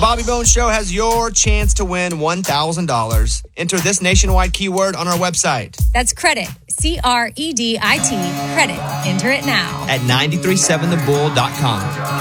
Bobby Bones Show has your chance to win $1,000. Enter this nationwide keyword on our website. That's credit. CREDIT. Credit. Enter it now. At 937thebull.com.